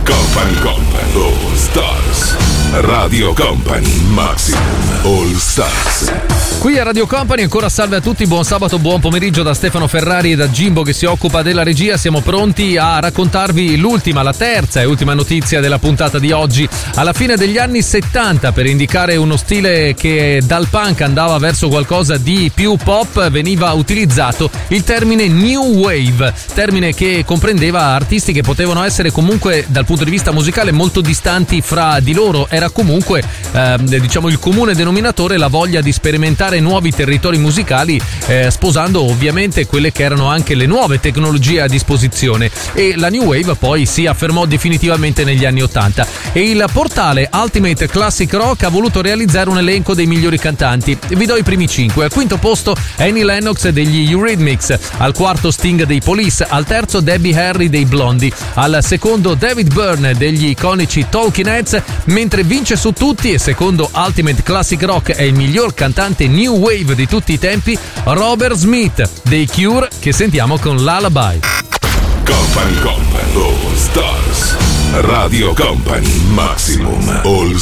Company All Stars. Radio Company Maximum All Stars. Qui a Radio Company ancora salve a tutti, buon sabato, buon pomeriggio da Stefano Ferrari e da Jimbo che si occupa della regia. Siamo pronti a raccontarvi la terza e ultima notizia della puntata di oggi. Alla fine degli anni 70, per indicare uno stile che dal punk andava verso qualcosa di più pop, veniva utilizzato il termine New Wave, termine che comprendeva artisti che potevano essere comunque dal punto di vista musicale molto distanti fra di loro. Era comunque il comune denominatore la voglia di sperimentare nuovi territori musicali, sposando ovviamente quelle che erano anche le nuove tecnologie a disposizione, e la New Wave poi si affermò definitivamente negli anni 80 e il portale Ultimate Classic Rock ha voluto realizzare un elenco dei migliori cantanti. Vi do i primi 5. Al quinto posto Annie Lennox degli Eurythmics, al quarto Sting dei Police, al terzo Debbie Harry dei Blondie, al secondo David Byrne degli iconici Talking Heads, mentre vince su tutti e secondo Ultimate Classic Rock è il miglior cantante New Wave di tutti i tempi, Robert Smith dei Cure, che sentiamo con Lullaby. Company All Stars. Radio Company Maximum All